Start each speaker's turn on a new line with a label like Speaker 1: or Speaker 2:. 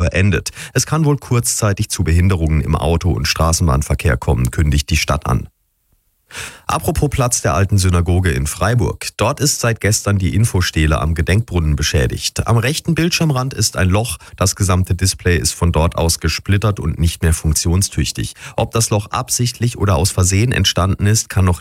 Speaker 1: Woche endet. Es kann wohl kurzzeitig zu Behinderungen im Auto- und Straßenbahnverkehr kommen, kündigt die Stadt an. Apropos Platz der alten Synagoge in Freiburg. Dort ist seit gestern die Infostele am Gedenkbrunnen beschädigt. Am rechten Bildschirmrand ist ein Loch. Das gesamte Display ist von dort aus gesplittert und nicht mehr funktionstüchtig. Ob das Loch absichtlich oder aus Versehen entstanden ist, kann noch